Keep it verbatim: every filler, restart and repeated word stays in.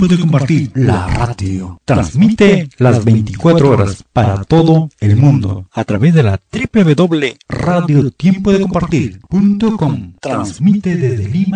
Tiempo de Compartir, la radio. Transmite las veinticuatro horas para todo el mundo a través de la doble u doble u doble u punto radio tiempo de compartir punto com. Transmite desde Lima.